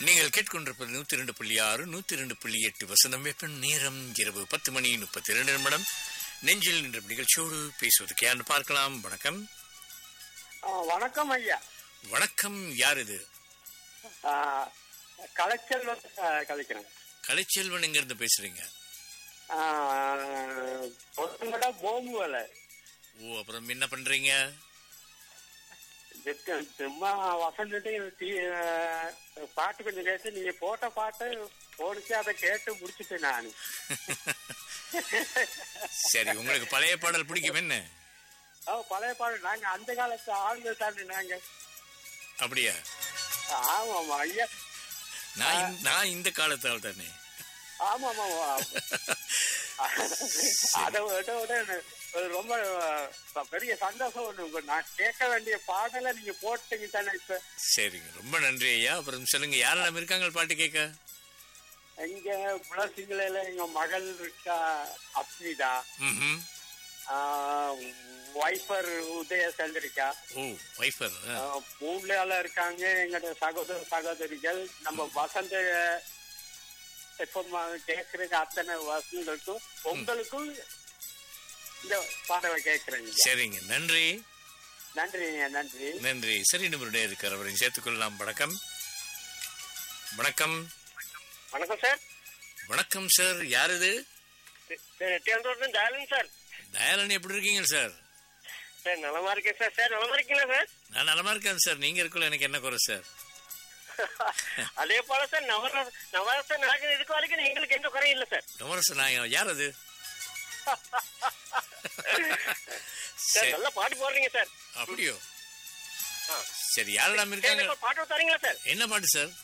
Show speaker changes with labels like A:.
A: நீங்கள் கேட்கொண்டிருப்பது 102.6 102.8 வசந்தம் வெப்பன். நேரம் இரவு 10:32. நெஞ்சில் நின்ற நிகழ்ச்சியோடு பேசுவதற்கு யாருன்னு பார்க்கலாம். வணக்கம்.
B: வணக்கம் ஐயா.
A: வணக்கம். யார் இது?
B: கலைச்செல்வன் கலைக்கிறேன்.
A: கலைச்செல்வன் எங்க இருந்து பேசுறீங்க?
B: போம்பு வேலை.
A: ஓ, அப்புறம் என்ன பண்றீங்க?
B: சும்மா வசந்துட்டு பாட்டு கொஞ்சம் கேட்டு நீங்க போட்ட பாட்டு போனிச்சு, அதை கேட்டு முடிச்சுட்டேன் நான்.
A: சரி, உங்களுக்கு பழைய பாடல் பிடிக்கும் என்ன?
B: பழைய பாடல் நாங்க அந்த காலத்து ஆளுங்க தாண்டி நாங்க.
A: அப்படியா?
B: ஆமா ஆமா ஐயா.
A: நான் இந்த காலத்தால் தானே.
B: ஆமா ஆமா. அதை விட ரொம்ப பெரிய சந்தோஷம் ஒண்ணு. நான் கேட்க வேண்டிய பாடலை நீங்க போட்டீங்க தானே இப்ப. சரிங்க,
A: ரொம்ப நன்றி ஐயா. அப்புறம் சொல்லுங்க, யாரெல்லாம் இருக்காங்க பாட்டு கேட்க?
B: இங்க புலசிங்கல எங்க மகள் இருக்கா, அப்னிதா. வைஃபர் உதய சந்திரிக்கா. மூணுல இருக்காங்க எங்களோட சகோதர சகோதரிகள். நம்ம வசந்த கேக்குறதுக்கு அத்தனை வசங்களுக்கும் உங்களுக்கும் இந்த பாடவை கேட்கிறேங்க.
A: சரிங்க, நன்றி.
B: நன்றிங்க, நன்றி
A: நன்றி. சரி, நம்மளுடைய இருக்கிற அவரை சேர்த்துக்கொள்ளலாம். வணக்கம். வணக்கம்.
B: வணக்கம் சார்.
A: வணக்கம் சார். யார் இது?
B: தயாளன் சார்.
A: தயாளன், எப்படி இருக்கீங்க சார்?
B: சார் நலமா இருக்கேன் சார். சார் நலமா இருக்கீங்களா சார்?
A: நான் நலமா இருக்கேன் சார். நீங்க இருக்கல, எனக்கு என்ன குறை சார்?
B: அதே போல சார் நவரச நாயகன் இருக்க வரைக்கும் எங்களுக்கு எந்த குறையும் இல்ல சார்.
A: நவரச நாயகன் யார் அது?
B: நல்ல பாட்டு போடுறீங்க சார்.
A: அப்படியோ? சரி, யாரெல்லாம் இருக்காங்க?
B: பாட்டு தரீங்களா சார்?
A: என்ன பாட்டு சார்?